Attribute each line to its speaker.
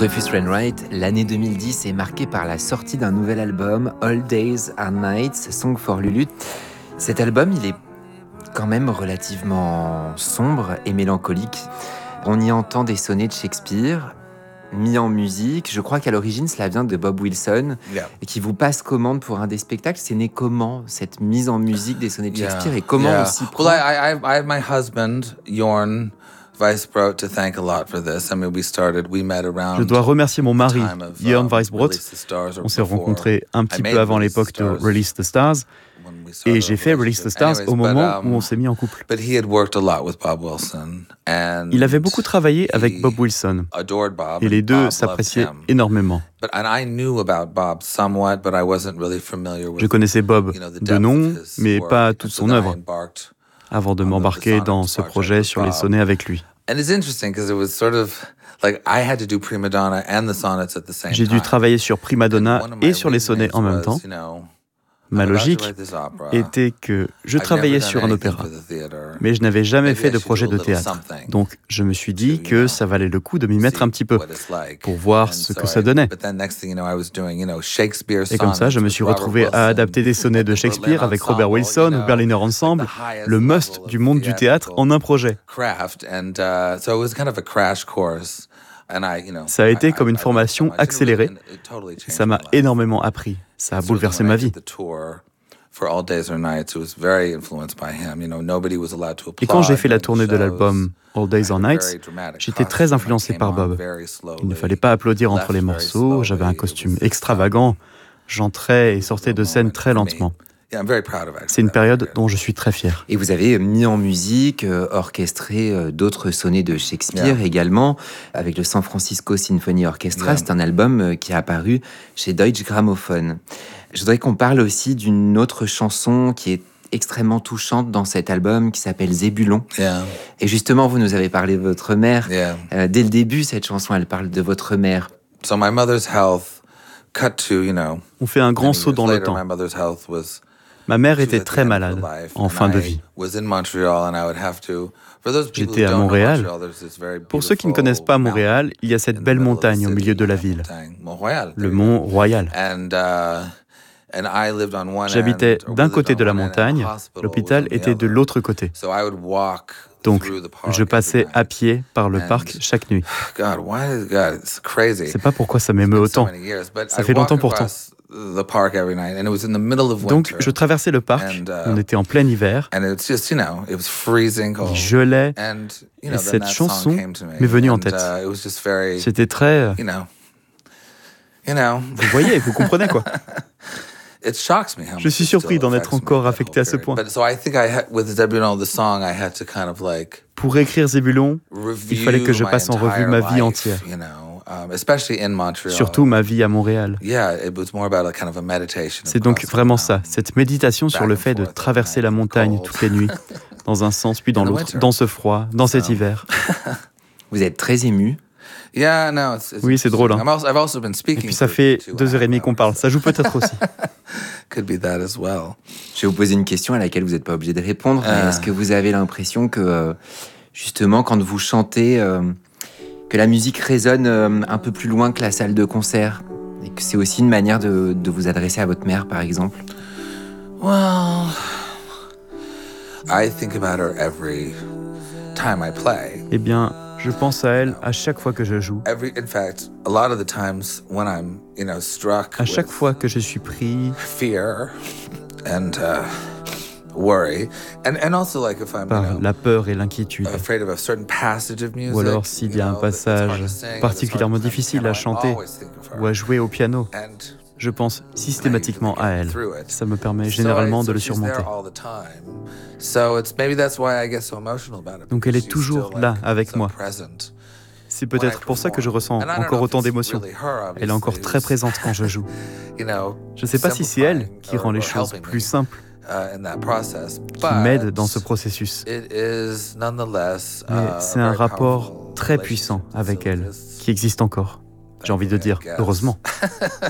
Speaker 1: Rufus Wainwright, l'année 2010 est marquée par la sortie d'un nouvel album, All Days and Nights, Song for Lulu. Cet album, il est quand même relativement sombre et mélancolique. On y entend des sonnets de Shakespeare, mis en musique. Je crois qu'à l'origine, cela vient de Bob Wilson, et qui vous passe commande pour un des spectacles. C'est né comment, cette mise en musique des sonnets de Shakespeare, et comment aussi prend...
Speaker 2: Well, I have my husband, Jorn Weisbrot, to thank a lot for this. I mean, we met around.
Speaker 3: Je dois remercier mon mari, Jörn Weisbrot. On s'est rencontrés un petit peu avant l'époque de Release the Stars. Et j'ai fait Release the Stars au moment où on s'est mis en couple. Il avait beaucoup travaillé avec Bob Wilson. Et les deux s'appréciaient énormément. Je connaissais Bob de nom, mais pas toute son œuvre, avant de m'embarquer dans ce projet sur les sonnets avec lui. J'ai dû travailler sur Prima Donna et sur les sonnets en même temps. Ma logique était que je travaillais sur un opéra, mais je n'avais jamais fait de projet de théâtre. Donc je me suis dit que ça valait le coup de m'y mettre un petit peu pour voir ce que ça donnait. Et comme ça, je me suis retrouvé à adapter des sonnets de Shakespeare avec Robert Wilson ou Berliner Ensemble, le must du monde du théâtre en un projet. Ça a été comme une formation accélérée. Ça m'a énormément appris. Ça a bouleversé ma vie. Et quand j'ai fait la tournée de l'album All Days and Nights, j'étais très influencé par Bob. Il ne fallait pas applaudir entre les morceaux, j'avais un costume extravagant, j'entrais et sortais de scène très lentement. C'est une période dont je suis très fier.
Speaker 1: Et vous avez mis en musique, orchestré d'autres sonnets de Shakespeare également, avec le San Francisco Symphony Orchestra. C'est un album qui est apparu chez Deutsche Grammophon. Je voudrais qu'on parle aussi d'une autre chanson qui est extrêmement touchante dans cet album, qui s'appelle Zébulon. Et justement, vous nous avez parlé de votre mère. Dès le début, cette chanson, elle parle de votre mère.
Speaker 2: So my mother's health cut to,
Speaker 3: On fait un grand saut dans le temps. Ma mère était très malade en fin de vie. J'étais à Montréal. Pour ceux qui ne connaissent pas Montréal, il y a cette belle montagne au milieu de la ville, le mont Royal. J'habitais d'un côté de la montagne, l'hôpital était de l'autre côté. Donc, je passais à pied par le parc chaque nuit. Je ne sais pas pourquoi ça m'émeut autant. Ça fait longtemps pourtant. Donc, je traversais le parc, on était en plein hiver, il gelait, et cette chanson m'est venue en tête. C'était très... Vous voyez, vous comprenez quoi. Je suis surpris d'en être encore affecté à ce point. Pour écrire Zébulon, il fallait que je passe en revue ma vie entière. Surtout ma vie à Montréal. C'est donc vraiment ça, cette méditation sur le fait de traverser la montagne toutes les nuits, dans un sens puis dans l'autre, dans ce froid, dans cet hiver.
Speaker 1: Vous êtes très ému.
Speaker 3: Oui, c'est drôle. Hein. Et puis ça fait 2h30 qu'on parle, ça joue peut-être aussi.
Speaker 1: Je vais vous poser une question à laquelle vous n'êtes pas obligé de répondre. Est-ce que vous avez l'impression que, justement, quand vous chantez... que la musique résonne un peu plus loin que la salle de concert, et que c'est aussi une manière de vous adresser à votre mère, par exemple?
Speaker 2: Well, I think about her every time I play.
Speaker 3: Eh bien, je pense à elle à chaque fois que je joue.
Speaker 2: In fact, a lot of the times when I'm, struck
Speaker 3: à chaque fois que je suis pris
Speaker 2: fear and worry, and also like if I'm,
Speaker 3: par la peur et l'inquiétude,
Speaker 2: afraid of a certain passage of music,
Speaker 3: ou alors s'il y a un passage particulièrement difficile à chanter ou à jouer au piano, je pense systématiquement à elle. Ça me permet généralement de le surmonter. Donc elle est toujours là avec moi. C'est peut-être pour ça que je ressens encore autant d'émotions. Elle est encore très présente quand je joue. Je ne sais pas si c'est elle qui rend les choses plus simples, qui m'aide dans ce processus. Mais c'est un rapport très puissant avec elle, qui existe encore. J'ai envie de dire, heureusement.